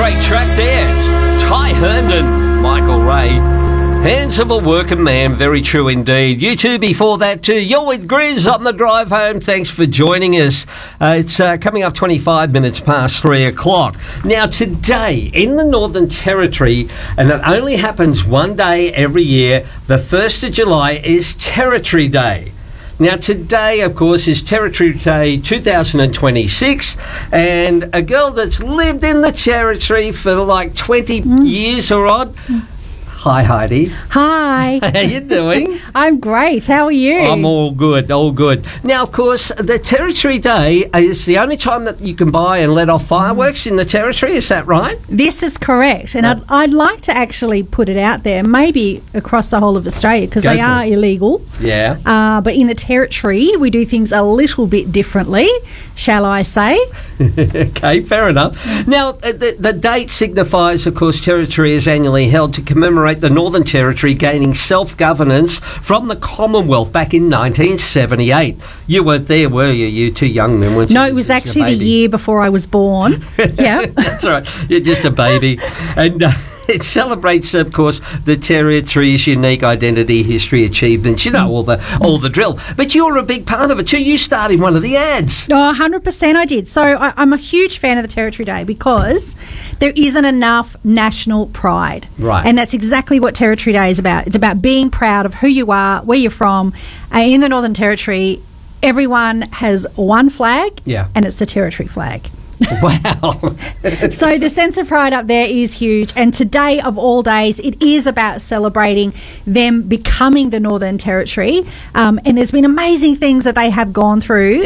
great track there. It's Ty Herndon, Michael Ray. Hands of a working man, very true indeed. You two before that too. You're with Grizz on the drive home. Thanks for joining us. It's coming up 25 minutes past 3 o'clock. Now today in the Northern Territory, and it only happens one day every year, the 1st of July is Territory Day. Now today, of course, is Territory Day 2026, and a girl that's lived in the Territory for like 20 years or odd. Hi, Heidi. Hi. How you doing? I'm great. How are you? I'm all good, all good. Now, of course, the Territory Day is the only time that you can buy and let off fireworks in the Territory. Is that right? This is correct. And I'd like to actually put it out there, maybe across the whole of Australia, because they are illegal. Yeah. But in the Territory, we do things a little bit differently, shall I say? Okay, fair enough. Now, the date signifies, of course, Territory is annually held to commemorate the Northern Territory gaining self-governance from the Commonwealth back in 1978. You weren't there, were you? You too young then, weren't you? No, it was actually the year before I was born. Yeah. That's right. You're just a baby. And it celebrates, of course, the Territory's unique identity, history, achievements, you know, all the drill. But you're a big part of it too. You started one of the ads. Oh, 100% I did. So I'm a huge fan of the Territory Day because there isn't enough national pride. Right. And that's exactly what Territory Day is about. It's about being proud of who you are, where you're from. In the Northern Territory, everyone has one flag, and it's the Territory flag. Wow. So the sense of pride up there is huge, and today of all days it is about celebrating them becoming the Northern Territory, and there's been amazing things that they have gone through,